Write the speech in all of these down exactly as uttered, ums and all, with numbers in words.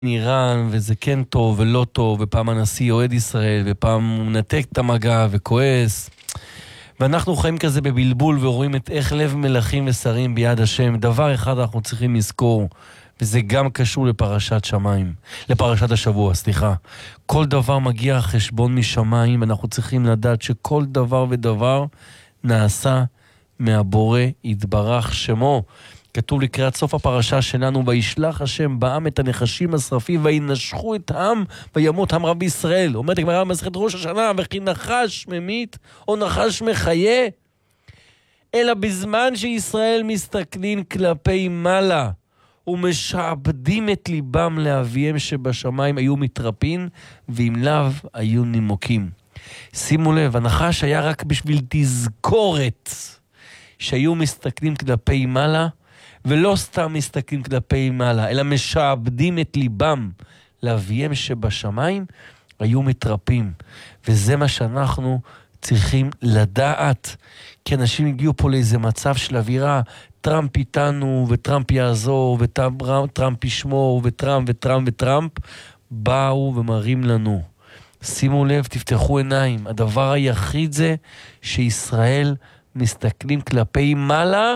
איראן, וזה כן טוב ולא טוב, ופעם הנשיא אוהד ישראל, ופעם הוא מנתק את המגע וכועס. ואנחנו חיים כזה בבלבול ורואים את איך לב מלכים ושרים ביד השם. דבר אחד אנחנו צריכים לזכור, וזה גם קשור לפרשת שמיים, לפרשת השבוע, סליחה. כל דבר מגיע חשבון משמיים, ואנחנו צריכים לדעת שכל דבר ודבר נעשה מהבורא יתברך שמו. כתוב לקראת סוף הפרשה שלנו, וישלח השם בעם את הנחשים השרפים, וינשכו את העם, וימות עם רב בישראל. אומרת הגמרא במסכת ראש השנה, וכי נחש ממית, או נחש מחיה, אלא בזמן שישראל מסתכלים כלפי מעלה, ומשעבדים את ליבם לאביהם שבשמיים, היו מתרפים, ואם לאו היו נימוקים. שימו לב, הנחש היה רק בשביל תזכורת, שהיו מסתכלים כלפי מעלה, ולא סתם מסתכלים כלפי מעלה, אלא משעבדים את ליבם לאביהם שבשמיים, היו מתרפים. וזה מה שאנחנו צריכים לדעת, כי אנשים הגיעו פה לאיזה מצב של אווירה, טראמפ איתנו, וטראמפ יעזור, וטראמפ ישמור, וטראמפ וטראמפ וטראמפ, באו ומראים לנו. שימו לב, תפתחו עיניים. הדבר היחיד זה שישראל מסתכלים כלפי מעלה,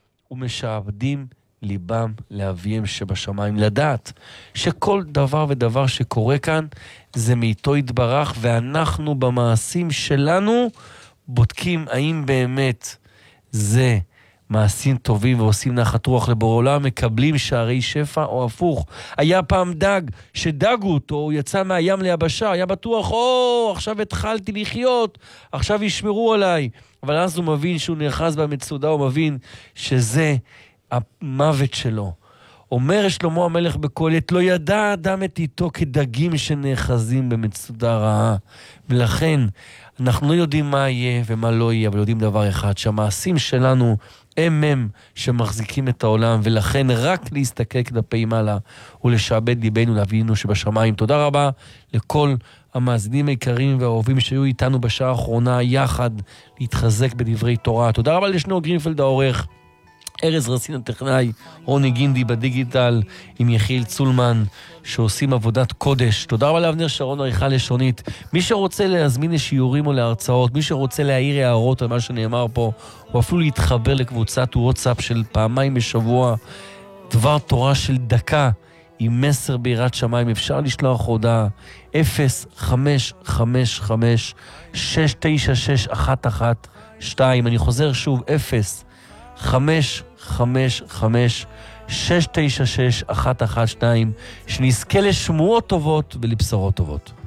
ומשעבדים ליבם לאביהם שבשמיים. לדעת שכל דבר ודבר שקורה כאן, זה מאיתו יתברך, ואנחנו במעשים שלנו, בודקים האם באמת זה מעשים טובים ועושים נחת רוח לבורא עולם, מקבלים שערי שפע או הפוך. היה פעם דג שדגו אותו, הוא יצא מהים ליבשה, היה בטוח, או, עכשיו התחלתי לחיות, עכשיו ישמרו עליי. אבל אז הוא מבין שהוא נאחז במצודה, הוא מבין שזה המוות שלו. אומר שלמה המלך בקהלת, לא ידע אדם את איתו כדגים שנאחזים במצודה רעה. ולכן אנחנו לא יודעים מה יהיה ומה לא יהיה, אבל יודעים דבר אחד, שהמעשים שלנו הם הם שמחזיקים את העולם, ולכן רק להסתכל כלפי מעלה ולשעבד ליבנו לאבינו שבשמיים. תודה רבה לכל המאזינים היקרים והאהובים שהיו איתנו בשעה האחרונה יחד להתחזק בדברי תורה. תודה רבה לשנור גרינפלד העורך, ארז רסין הטכנאי, רוני גינדי בדיגיטל עם יחיל צולמן שעושים עבודת קודש. תודה רבה לאבנר שרון עריכה לשונית. מי שרוצה להזמין לשיעורים או להרצאות, מי שרוצה להעיר הערות על מה שנאמר פה, או אפילו להתחבר לקבוצת וואטסאפ של פעמיים בשבוע, דבר תורה של דקה עם מסר ביראת שמיים, אפשר לשלוח הודעה אפס חמש חמש חמש שש תשע שש אחת אחת שתיים. אני חוזר שוב, אפס חמש חמש חמש שש תשע שש אחת אחת שתיים, שנזכה לשמועות טובות ולבשורות טובות.